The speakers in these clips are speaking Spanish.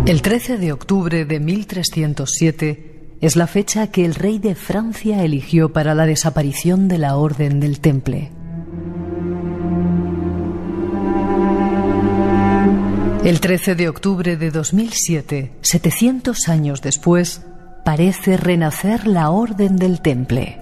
El 13 de octubre de 1307 es la fecha que el rey de Francia eligió para la desaparición de la Orden del Temple. El 13 de octubre de 2007, 700 años después, parece renacer la Orden del Temple.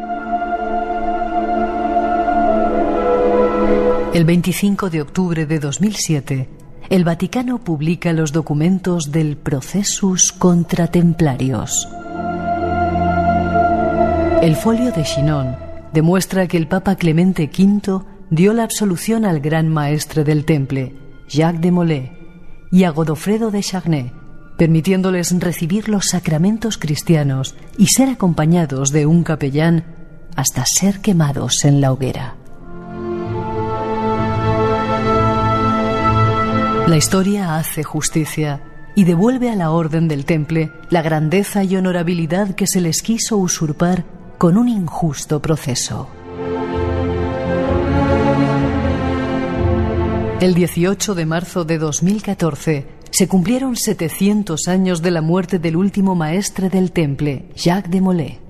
El 25 de octubre de 2007, el Vaticano publica los documentos del Procesus contra Templarios. El folio de Chinon demuestra que el Papa Clemente V dio la absolución al gran maestre del Temple, Jacques de Molay, y a Godofredo de Charnay, permitiéndoles recibir los sacramentos cristianos y ser acompañados de un capellán hasta ser quemados en la hoguera. La historia hace justicia y devuelve a la Orden del Temple la grandeza y honorabilidad que se les quiso usurpar con un injusto proceso. El 18 de marzo de 2014 se cumplieron 700 años de la muerte del último maestre del Temple, Jacques de Molay.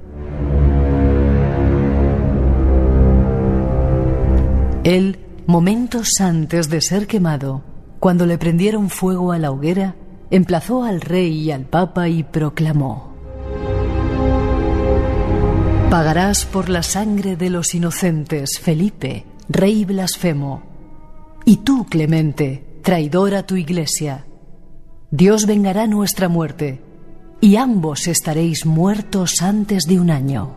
Él, momentos antes de ser quemado, cuando le prendieron fuego a la hoguera, emplazó al rey y al papa y proclamó: «Pagarás por la sangre de los inocentes, Felipe, rey blasfemo, y tú, Clemente, traidor a tu iglesia. Dios vengará nuestra muerte, y ambos estaréis muertos antes de un año».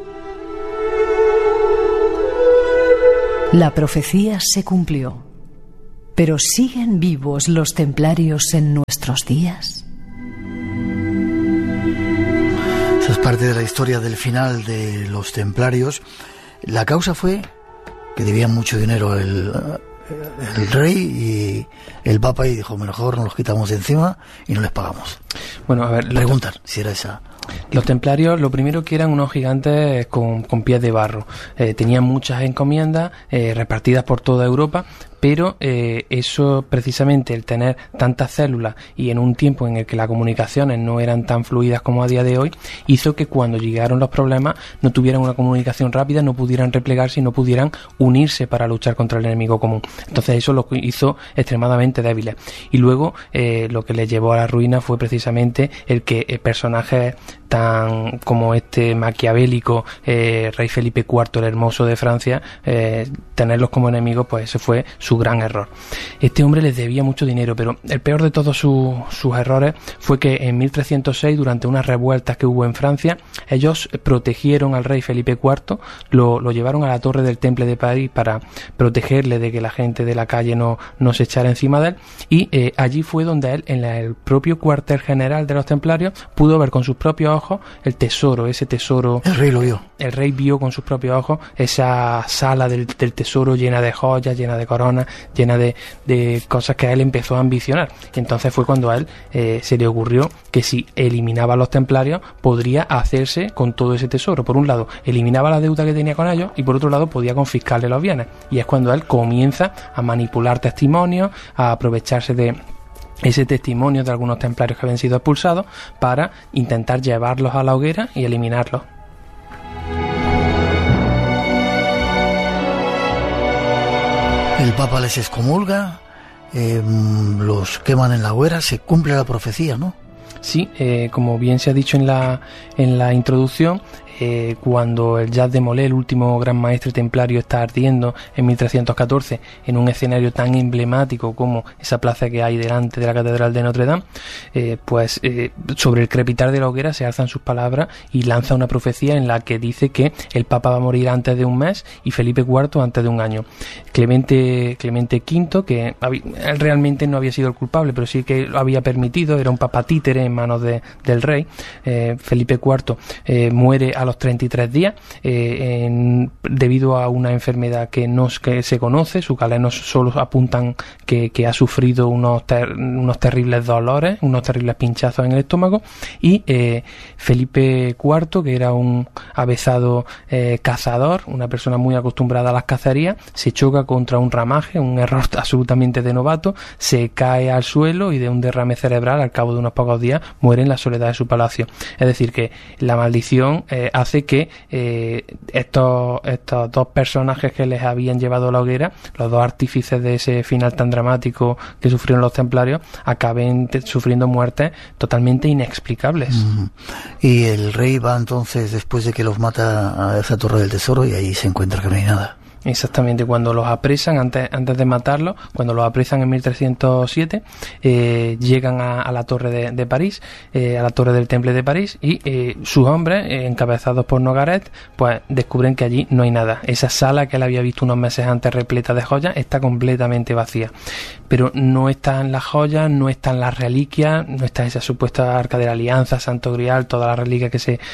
La profecía se cumplió. ¿Pero siguen vivos los templarios en nuestros días? Eso es parte de la historia del final de los templarios. La causa fue que debían mucho dinero el rey y el papa, y dijo: mejor nos los quitamos de encima y no les pagamos. Bueno, a ver, preguntan si era esa. Los templarios, lo primero que eran unos gigantes con pies de barro. Tenían muchas encomiendas repartidas por toda Europa, pero eso, precisamente, el tener tantas células y en un tiempo en el que las comunicaciones no eran tan fluidas como a día de hoy, hizo que cuando llegaron los problemas no tuvieran una comunicación rápida, no pudieran replegarse y no pudieran unirse para luchar contra el enemigo común. Entonces eso lo hizo extremadamente débiles. Y luego lo que les llevó a la ruina fue precisamente el que personajes tan como este maquiavélico rey Felipe IV el Hermoso de Francia, tenerlos como enemigos, pues ese fue su gran error. Este hombre les debía mucho dinero, pero el peor de todos sus errores fue que en 1306, durante unas revueltas que hubo en Francia, ellos protegieron al rey Felipe IV, lo llevaron a la torre del Temple de París para protegerle de que la gente de la calle no se echara encima de él, y allí fue donde él, en el propio cuartel general de los templarios, pudo ver con sus propios ojos el tesoro, ese tesoro. El rey lo vio. El rey vio con sus propios ojos esa sala del tesoro llena de joyas, llena de coronas, llena de cosas que a él empezó a ambicionar. Y entonces fue cuando a él se le ocurrió que si eliminaba a los templarios podría hacerse con todo ese tesoro. Por un lado, eliminaba la deuda que tenía con ellos, y por otro lado podía confiscarle los bienes. Y es cuando él comienza a manipular testimonios, a aprovecharse de ese testimonio de algunos templarios que habían sido expulsados para intentar llevarlos a la hoguera y eliminarlos. El Papa les excomulga, los queman en la hoguera, se cumple la profecía, ¿no? Sí, como bien se ha dicho en la introducción, cuando el Jacques de Molay, el último gran maestre templario, está ardiendo en 1314 en un escenario tan emblemático como esa plaza que hay delante de la Catedral de Notre Dame, sobre el crepitar de la hoguera se alzan sus palabras y lanza una profecía en la que dice que el Papa va a morir antes de un mes y Felipe IV antes de un año. Clemente V, que él realmente no había sido el culpable, pero sí que lo había permitido, era un papa títere en manos del rey. Felipe IV muere a los los 33 días, debido a una enfermedad que se conoce. Sus galenos solo apuntan que ha sufrido unos terribles dolores, unos terribles pinchazos en el estómago, y Felipe IV, que era un avezado cazador, una persona muy acostumbrada a las cacerías, se choca contra un ramaje, un error absolutamente de novato, se cae al suelo y de un derrame cerebral al cabo de unos pocos días muere en la soledad de su palacio. Es decir, que la maldición hace que estos dos personajes que les habían llevado a la hoguera, los dos artífices de ese final tan dramático que sufrieron los templarios, acaben sufriendo muertes totalmente inexplicables. Y el rey va entonces, después de que los mata, a esa torre del tesoro, y ahí se encuentra que no hay nada. Exactamente, cuando los apresan, antes de matarlos, cuando los apresan en 1307, llegan a la torre de París, a la torre del Temple de París, y sus hombres, encabezados por Nogaret, pues descubren que allí no hay nada. Esa sala que él había visto unos meses antes repleta de joyas está completamente vacía. Pero no están las joyas, no están las reliquias, no está esa supuesta Arca de la Alianza, Santo Grial, todas las reliquias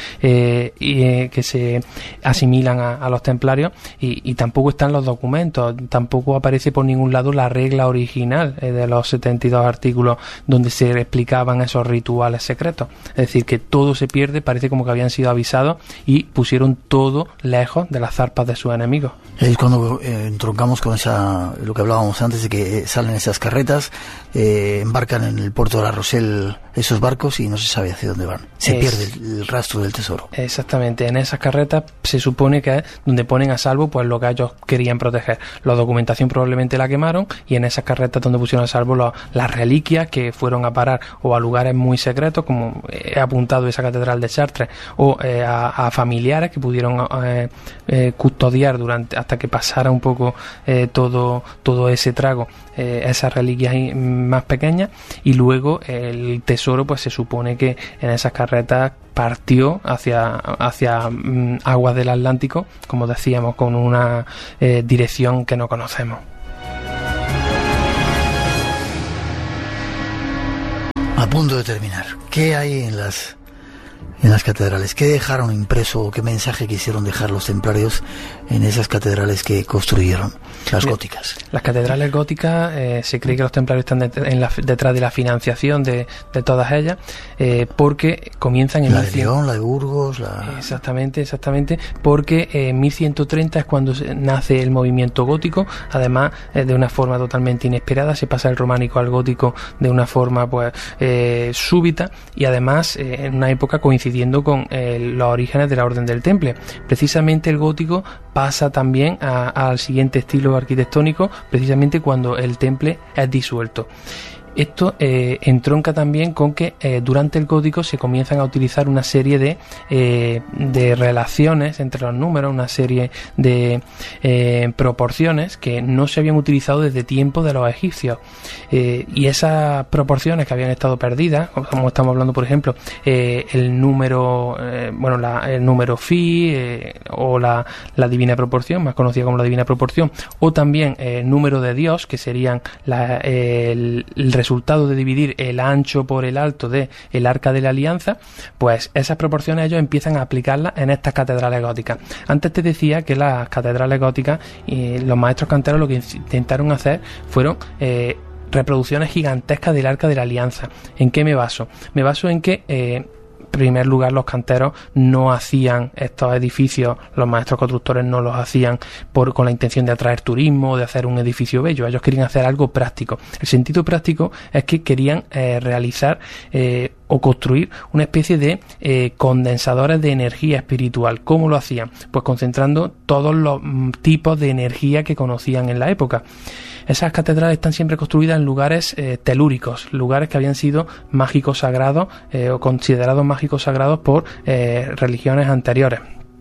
que se asimilan a los templarios, y tampoco están los documentos, tampoco aparece por ningún lado la regla original de los 72 artículos donde se explicaban esos rituales secretos. Es decir, que todo se pierde, parece como que habían sido avisados y pusieron todo lejos de las zarpas de sus enemigos. Es cuando entroncamos con lo que hablábamos antes, de que salen esas carretas, embarcan en el puerto de La Rochelle esos barcos y no se sabe hacia dónde van. Se pierde el rastro del tesoro. Exactamente, en esas carretas se supone que es donde ponen a salvo pues lo que ellos querían proteger. La documentación probablemente la quemaron, y en esas carretas donde pusieron a salvo las reliquias que fueron a parar o a lugares muy secretos, como he apuntado esa catedral de Chartres, o a familiares que pudieron custodiar hasta que pasara un poco todo ese trago, esas reliquias más pequeñas, y luego el tesoro pues se supone que en esas carretas partió hacia aguas del Atlántico, como decíamos, con una dirección que no conocemos. A punto de terminar, ¿qué hay en las catedrales? ¿Qué dejaron impreso o qué mensaje quisieron dejar los templarios en esas catedrales que construyeron, las góticas? Las catedrales góticas, se cree que los templarios están detrás de la financiación de todas ellas, porque comienzan en... La de León, la de Burgos, Exactamente, porque en 1130 es cuando nace el movimiento gótico. Además, de una forma totalmente inesperada, se pasa del románico al gótico de una forma pues súbita, y además en una época coincidiendo con los orígenes de la Orden del Temple. Precisamente el gótico pasa también al siguiente estilo arquitectónico, precisamente cuando el Temple es disuelto. Esto entronca también con que durante el gótico se comienzan a utilizar una serie de relaciones entre los números, una serie de proporciones que no se habían utilizado desde tiempo de los egipcios, y esas proporciones que habían estado perdidas, como estamos hablando por ejemplo el número el número phi, o la divina proporción, más conocida como la divina proporción, o también el número de Dios, que serían el resultado de dividir el ancho por el alto de el Arca de la Alianza. Pues esas proporciones ellos empiezan a aplicarlas en estas catedrales góticas. Antes te decía que las catedrales góticas, los maestros canteros lo que intentaron hacer fueron reproducciones gigantescas del Arca de la Alianza. ¿En qué me baso? Me baso en que en primer lugar, los canteros no hacían estos edificios, los maestros constructores no los hacían con la intención de atraer turismo, de hacer un edificio bello. Ellos querían hacer algo práctico. El sentido práctico es que querían realizar o construir una especie de condensadores de energía espiritual. ¿Cómo lo hacían? Pues concentrando todos los tipos de energía que conocían en la época. Esas catedrales están siempre construidas en lugares telúricos, lugares que habían sido mágicos sagrados o considerados mágicos sagrados por religiones anteriores.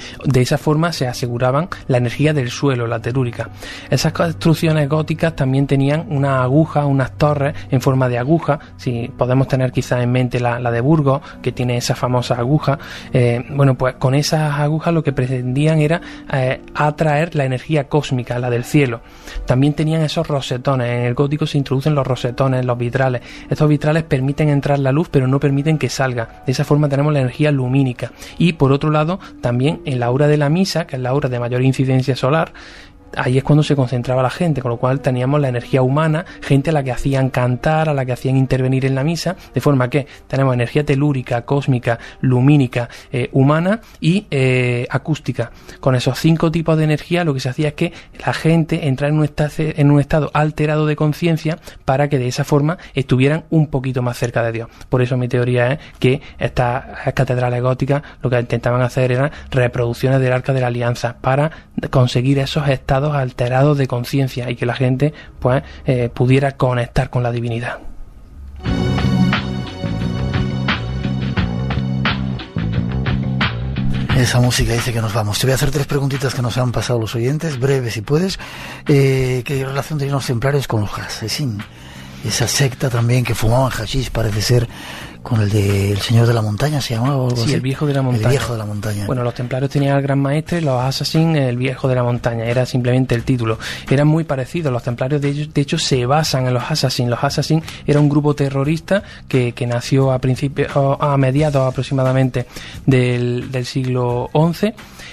De esa forma se aseguraban la energía del suelo, la telúrica. Esas construcciones góticas también tenían unas agujas, unas torres en forma de aguja. Si podemos tener quizás en mente la de Burgos, que tiene esas famosas agujas. Bueno, pues con esas agujas lo que pretendían era atraer la energía cósmica, la del cielo. También tenían esos rosetones. En el gótico se introducen los rosetones, los vitrales. Estos vitrales permiten entrar la luz, pero no permiten que salga. De esa forma tenemos la energía lumínica. Y por otro lado, también en la hora de la misa, que es la hora de mayor incidencia solar, ahí es cuando se concentraba la gente, con lo cual teníamos la energía humana, gente a la que hacían cantar, a la que hacían intervenir en la misa, de forma que tenemos energía telúrica, cósmica, lumínica, humana y acústica. Con esos 5 tipos de energía lo que se hacía es que la gente entrara en un estado alterado de conciencia para que de esa forma estuvieran un poquito más cerca de Dios. Por eso mi teoría es que estas catedrales góticas lo que intentaban hacer eran reproducciones del Arca de la Alianza para conseguir esos estados alterados de conciencia y que la gente pues pudiera conectar con la divinidad. Esa música dice que nos vamos. Te voy a hacer 3 preguntitas que nos han pasado los oyentes, breves si puedes. ¿Qué relación tenían los templarios con los Hassassin? Esa secta también que fumaban hachís, parece ser, con el del Señor de la Montaña, ¿se llamaba o algo así? Sí, el Viejo de la Montaña. El Viejo de la Montaña. Bueno, los templarios tenían al Gran Maestre y los Hassassin el Viejo de la Montaña, era simplemente el título. Eran muy parecidos, los templarios de hecho se basan en los Hassassin. Los Hassassin era un grupo terrorista que nació a mediados aproximadamente del siglo XI.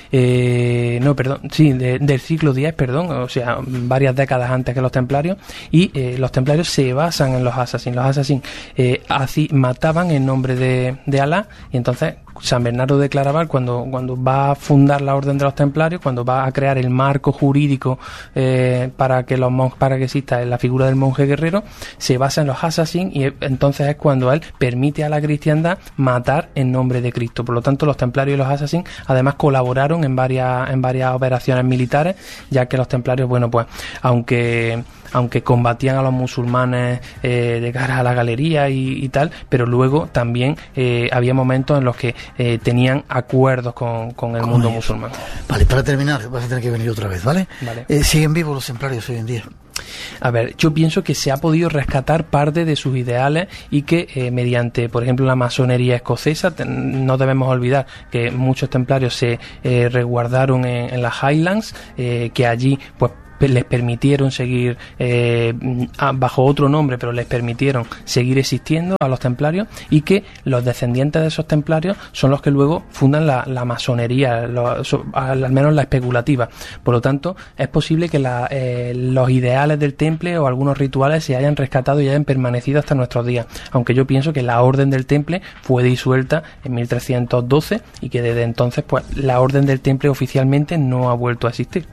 Del siglo X, o sea, varias décadas antes que los templarios, y los templarios se basan en los Hassassin. Los Hassassin mataban en nombre de Alá, y entonces San Bernardo de Claraval, cuando va a fundar la orden de los templarios, cuando va a crear el marco jurídico para que exista la figura del monje guerrero, se basa en los Hassassin, y entonces es cuando él permite a la cristiandad matar en nombre de Cristo. Por lo tanto, los templarios y los Hassassin además colaboraron en varias operaciones militares, ya que los templarios, bueno, pues aunque combatían a los musulmanes de cara a la galería y tal, pero luego también había momentos en los que tenían acuerdos con el mundo musulmán. Vale, para terminar, vas a tener que venir otra vez, ¿vale? ¿Siguen vivos los templarios hoy en día? A ver, yo pienso que se ha podido rescatar parte de sus ideales y que mediante, por ejemplo, la masonería escocesa, no debemos olvidar que muchos templarios se resguardaron en las Highlands, que allí pues les permitieron seguir bajo otro nombre, pero les permitieron seguir existiendo a los templarios, y que los descendientes de esos templarios son los que luego fundan la masonería, al menos la especulativa. Por lo tanto, es posible que los ideales del temple o algunos rituales se hayan rescatado y hayan permanecido hasta nuestros días, aunque yo pienso que la orden del temple fue disuelta en 1312 y que desde entonces pues la orden del temple oficialmente no ha vuelto a existir.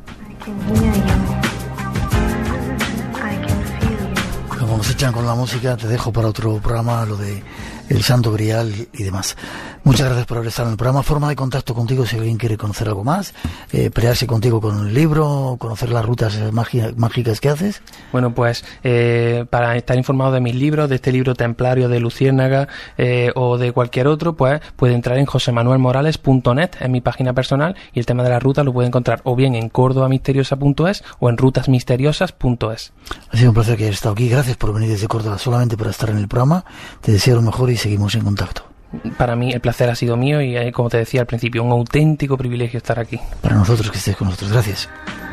Como nos echan con la música, te dejo para otro programa lo de el Santo Grial y demás. Muchas gracias por haber estado en el programa. Forma de contacto contigo si alguien quiere conocer algo más, pelearse contigo con un libro, conocer las rutas mágicas que haces. Bueno, pues para estar informado de mis libros, de este libro Templario de Luciérnaga o de cualquier otro, pues puede entrar en josemanuelmorales.net, en mi página personal, y el tema de la ruta lo puede encontrar o bien en cordobamisteriosa.es o en rutasmisteriosas.es. Ha sido un placer que hayas estado aquí. Gracias por venir desde Córdoba solamente para estar en el programa. Te deseo lo mejor y seguimos en contacto. Para mí el placer ha sido mío y, como te decía al principio, un auténtico privilegio estar aquí. Para nosotros que estés con nosotros. Gracias.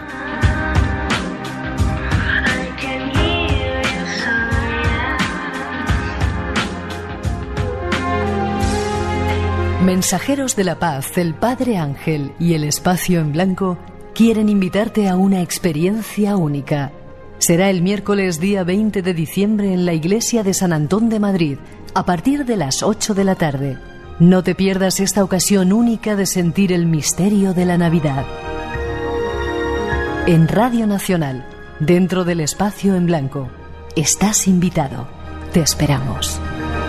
Mensajeros de la Paz, el Padre Ángel y el Espacio en Blanco quieren invitarte a una experiencia única. Será el miércoles día 20 de diciembre en la Iglesia de San Antón de Madrid, a partir de las 8 de la tarde. No te pierdas esta ocasión única de sentir el misterio de la Navidad. En Radio Nacional, dentro del Espacio en Blanco, estás invitado. Te esperamos.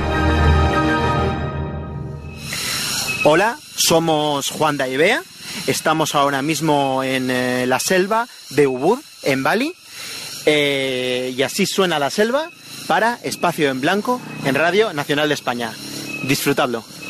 Hola, somos Juan de Aibea. Estamos ahora mismo en la selva de Ubud, en Bali. Y así suena la selva para Espacio en Blanco en Radio Nacional de España. Disfrutadlo.